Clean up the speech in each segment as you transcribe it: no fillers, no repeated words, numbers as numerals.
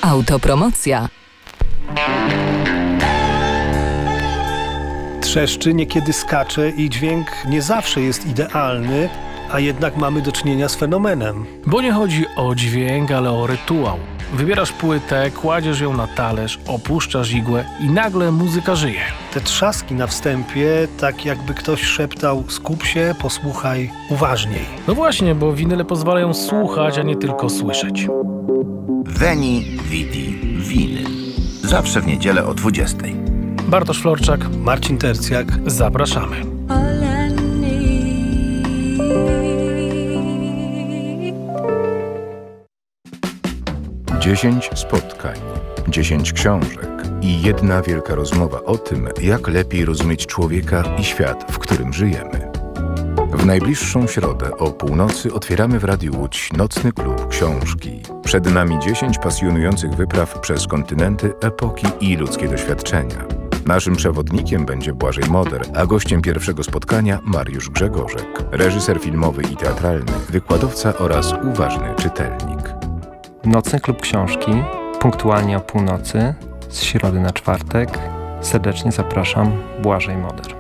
Autopromocja. Trzeszczy, niekiedy skacze i dźwięk nie zawsze jest idealny, a jednak mamy do czynienia z fenomenem. Bo nie chodzi o dźwięk, ale o rytuał. Wybierasz płytę, kładziesz ją na talerz, opuszczasz igłę i nagle muzyka żyje. Te trzaski na wstępie, tak jakby ktoś szeptał: skup się, posłuchaj uważniej. No właśnie, bo winyle pozwalają słuchać, a nie tylko słyszeć. Veni, Vidi, Winyl. Zawsze w niedzielę o 20:00. Bartosz Florczak, Marcin Tercjak. zapraszamy. 10 spotkań, 10 książek i jedna wielka rozmowa o tym, jak lepiej rozumieć człowieka i świat, w którym żyjemy. W najbliższą środę o północy otwieramy w Radiu Łódź nocny klub książki. Przed nami 10 pasjonujących wypraw przez kontynenty, epoki i ludzkie doświadczenia. Naszym przewodnikiem będzie Błażej Moder, a gościem pierwszego spotkania Mariusz Grzegorzek, reżyser filmowy i teatralny, wykładowca oraz uważny czytelnik. Nocny klub książki, punktualnie o północy, z środy na czwartek. Serdecznie zapraszam, Błażej Moder.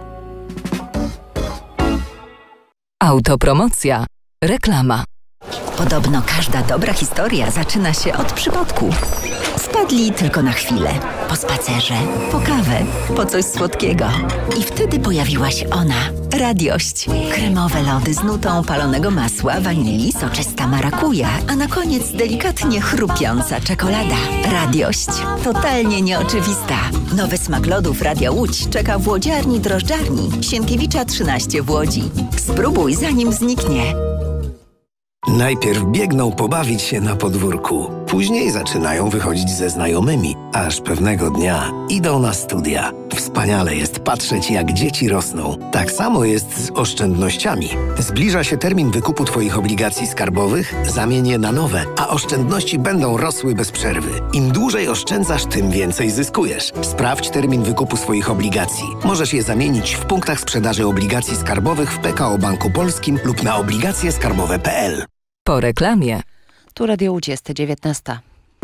Autopromocja. Reklama. Podobno każda dobra historia zaczyna się od przypadku. Wpadli tylko na chwilę. Po spacerze, po kawę, po coś słodkiego. I wtedy pojawiła się ona. Radiość. Kremowe lody z nutą palonego masła, wanilii, soczysta marakuja, a na koniec delikatnie chrupiąca czekolada. Radiość. Totalnie nieoczywista. Nowy smak lodów Radia Łódź czeka w łodziarni drożdżarni Sienkiewicza 13 w Łodzi. Spróbuj, zanim zniknie. Najpierw biegną pobawić się na podwórku, później zaczynają wychodzić ze znajomymi, aż pewnego dnia idą na studia. Wspaniale jest patrzeć, jak dzieci rosną. Tak samo jest z oszczędnościami. Zbliża się termin wykupu Twoich obligacji skarbowych, zamień je na nowe, a oszczędności będą rosły bez przerwy. Im dłużej oszczędzasz, tym więcej zyskujesz. Sprawdź termin wykupu swoich obligacji. Możesz je zamienić w punktach sprzedaży obligacji skarbowych w PKO Banku Polskim lub na obligacjeskarbowe.pl. Po reklamie. Tu Radio Łódź, jest 19.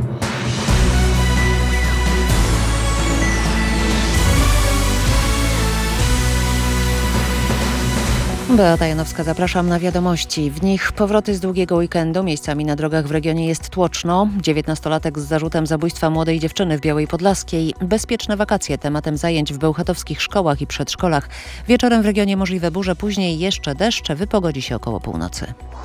Beata Janowska, zapraszam na wiadomości. W nich powroty z długiego weekendu. Miejscami na drogach w regionie jest tłoczno. 19-latek z zarzutem zabójstwa młodej dziewczyny w Białej Podlaskiej. Bezpieczne wakacje tematem zajęć w bełchatowskich szkołach i przedszkolach. Wieczorem w regionie możliwe burze, później jeszcze deszcze. Wypogodzi się około północy.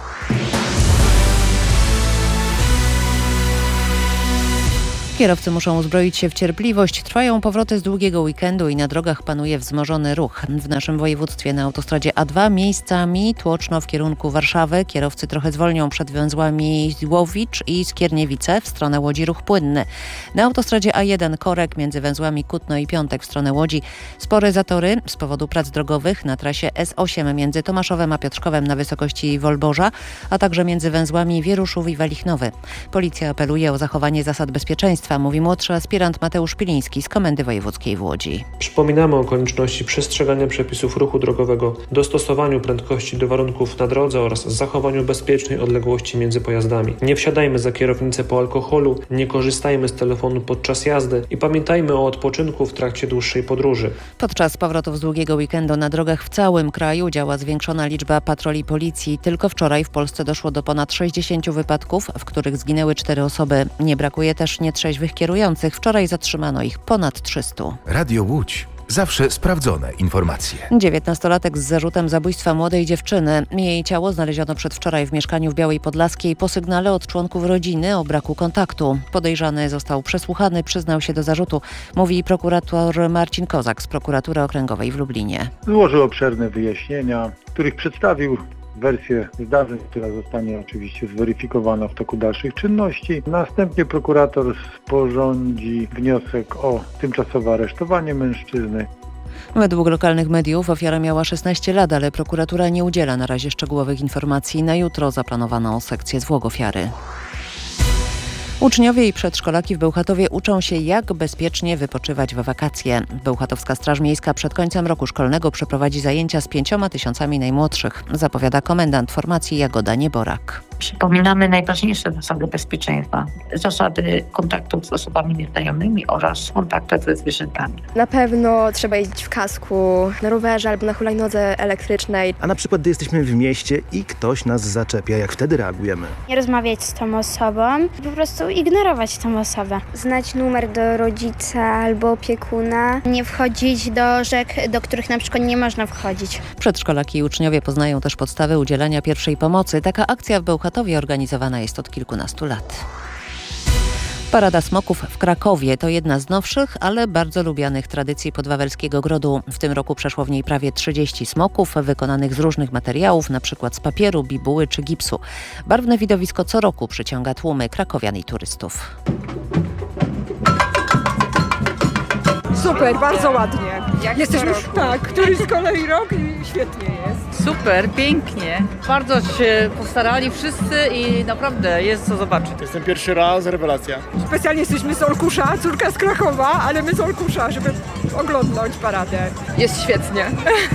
Kierowcy muszą uzbroić się w cierpliwość. Trwają powroty z długiego weekendu i na drogach panuje wzmożony ruch. W naszym województwie na autostradzie A2 miejscami tłoczno w kierunku Warszawy. Kierowcy trochę zwolnią przed węzłami Łowicz i Skierniewice. W stronę Łodzi ruch płynny. Na autostradzie A1 korek między węzłami Kutno i Piątek w stronę Łodzi. Spore zatory z powodu prac drogowych na trasie S8 między Tomaszowem a Piotrkowem na wysokości Wolborza, a także między węzłami Wieruszów i Walichnowy. Policja apeluje o zachowanie zasad bezpieczeństwa, mówi młodszy aspirant Mateusz Piliński z Komendy Wojewódzkiej w Łodzi. Przypominamy o konieczności przestrzegania przepisów ruchu drogowego, dostosowaniu prędkości do warunków na drodze oraz zachowaniu bezpiecznej odległości między pojazdami. Nie wsiadajmy za kierownicę po alkoholu, nie korzystajmy z telefonu podczas jazdy i pamiętajmy o odpoczynku w trakcie dłuższej podróży. Podczas powrotów z długiego weekendu na drogach w całym kraju działa zwiększona liczba patroli policji. Tylko wczoraj w Polsce doszło do ponad 60 wypadków, w których zginęły 4 osoby. Nie brakuje też nietrzeźwych kierujących. Wczoraj zatrzymano ich ponad 300. Radio Łódź. Zawsze sprawdzone informacje. 19-latek z zarzutem zabójstwa młodej dziewczyny. Jej ciało znaleziono przedwczoraj w mieszkaniu w Białej Podlaskiej po sygnale od członków rodziny o braku kontaktu. Podejrzany został przesłuchany, przyznał się do zarzutu, mówi prokurator Marcin Kozak z Prokuratury Okręgowej w Lublinie. Złożył obszerne wyjaśnienia, w których przedstawił wersję zdarzeń, która zostanie oczywiście zweryfikowana w toku dalszych czynności. Następnie prokurator sporządzi wniosek o tymczasowe aresztowanie mężczyzny. Według lokalnych mediów ofiara miała 16 lat, ale prokuratura nie udziela na razie szczegółowych informacji. Na jutro zaplanowano sekcję zwłok ofiary. Uczniowie i przedszkolaki w Bełchatowie uczą się, jak bezpiecznie wypoczywać we wakacje. Bełchatowska Straż Miejska przed końcem roku szkolnego przeprowadzi zajęcia z 5 000 najmłodszych, zapowiada komendant formacji Jagoda Nieborak. Przypominamy najważniejsze zasady bezpieczeństwa, zasady kontaktów z osobami nieznajomymi oraz kontaktów ze zwierzętami. Na pewno trzeba jeździć w kasku, na rowerze albo na hulajnodze elektrycznej. A na przykład, gdy jesteśmy w mieście i ktoś nas zaczepia, jak wtedy reagujemy? Nie rozmawiać z tą osobą, po prostu ignorować tą osobę. Znać numer do rodzica albo opiekuna. Nie wchodzić do rzek, do których na przykład nie można wchodzić. Przedszkolaki i uczniowie poznają też podstawy udzielania pierwszej pomocy. Taka akcja w Bełchatowie organizowana jest od kilkunastu lat. Parada Smoków w Krakowie to jedna z nowszych, ale bardzo lubianych tradycji podwawelskiego grodu. W tym roku przeszło w niej prawie 30 smoków wykonanych z różnych materiałów, np. z papieru, bibuły czy gipsu. Barwne widowisko co roku przyciąga tłumy krakowian i turystów. Super, bardzo ładnie. Jesteśmy już któryś z kolei rok i świetnie jest. Super, pięknie. Bardzo się postarali wszyscy i naprawdę jest co zobaczyć. Jestem pierwszy raz, rewelacja. Specjalnie jesteśmy z Olkusza, córka z Krakowa, ale my z Olkusza, żeby oglądnąć paradę. Jest świetnie.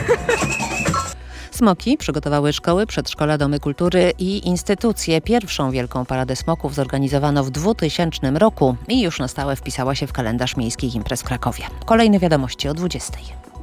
Smoki przygotowały szkoły, przedszkola, domy kultury i instytucje. Pierwszą wielką paradę smoków zorganizowano w 2000 roku i już na stałe wpisała się w kalendarz miejskich imprez w Krakowie. Kolejne wiadomości o 20:00.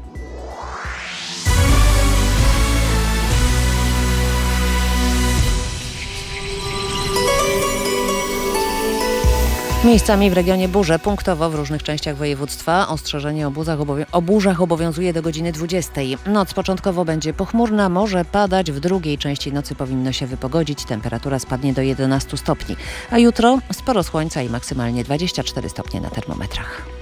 Miejscami w regionie burze, punktowo w różnych częściach województwa. Ostrzeżenie o burzach obowiązuje do godziny 20:00. Noc początkowo będzie pochmurna, może padać. W drugiej części nocy powinno się wypogodzić. Temperatura spadnie do 11 stopni. A jutro sporo słońca i maksymalnie 24 stopnie na termometrach.